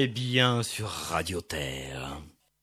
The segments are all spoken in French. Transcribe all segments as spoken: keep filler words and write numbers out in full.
est bien sur Radio Terre.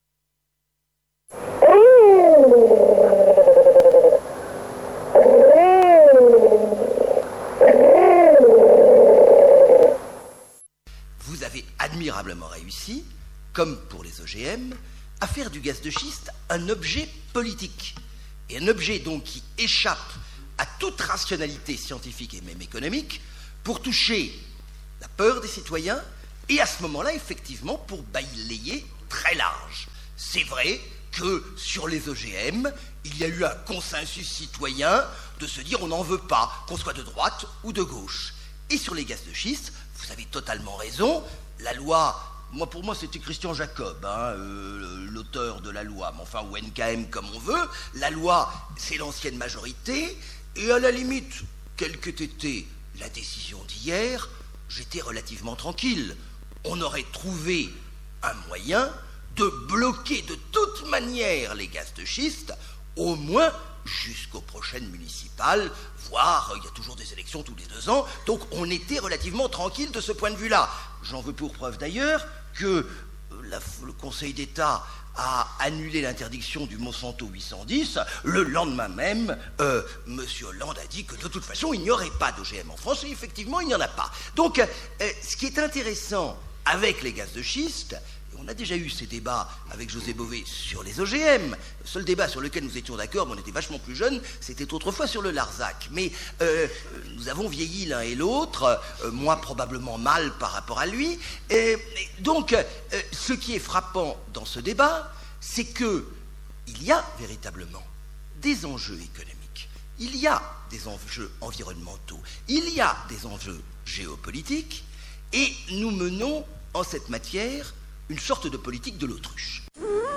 Vous avez admirablement réussi, comme pour les O G M, à faire du gaz de schiste un objet politique. Et un objet donc qui échappe à toute rationalité scientifique et même économique pour toucher la peur des citoyens et à ce moment-là, effectivement, pour balayer très large. C'est vrai que sur les O G M, il y a eu un consensus citoyen de se dire on n'en veut pas, qu'on soit de droite ou de gauche. Et sur les gaz de schiste, vous avez totalement raison, la loi, moi pour moi c'était Christian Jacob, hein, euh, l'auteur de la loi, mais enfin ou N K M comme on veut, la loi c'est l'ancienne majorité, et à la limite, quelle qu'ait été la décision d'hier, j'étais relativement tranquille. On aurait trouvé un moyen de bloquer de toute manière les gaz de schiste, au moins jusqu'aux prochaines municipales, voire il y a toujours des élections tous les deux ans, donc on était relativement tranquille de ce point de vue-là. J'en veux pour preuve d'ailleurs que la, le Conseil d'État a annulé l'interdiction du Monsanto huit cent dix, le lendemain même, euh, M. Hollande a dit que de toute façon il n'y aurait pas d'O G M en France, et effectivement il n'y en a pas. Donc euh, ce qui est intéressant avec les gaz de schiste, on a déjà eu ces débats avec José Bové sur les O G M. Le seul débat sur lequel nous étions d'accord, mais on était vachement plus jeunes, c'était autrefois sur le Larzac. Mais euh, nous avons vieilli l'un et l'autre, euh, moi probablement mal par rapport à lui. Et, et donc, euh, ce qui est frappant dans ce débat, c'est que il y a véritablement des enjeux économiques, il y a des enjeux environnementaux, il y a des enjeux géopolitiques, et nous menons en cette matière une sorte de politique de l'autruche.